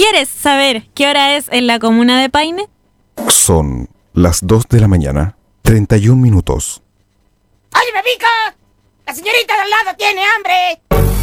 ¿Quieres saber qué hora es en la comuna de Paine? Son las 2 de la mañana, 31 minutos. ¡Oye, Bebico! ¡La señorita de al lado tiene hambre!